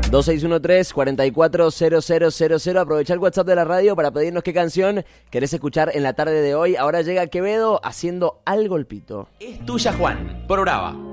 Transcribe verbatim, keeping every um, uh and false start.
dos seis uno tres, cuatro cuatro cero cero cero cero. Aprovecha el WhatsApp de la radio para pedirnos qué canción querés escuchar en la tarde de hoy. Ahora llega Quevedo haciendo Al Golpito. Es tuya, Juan, por Brava.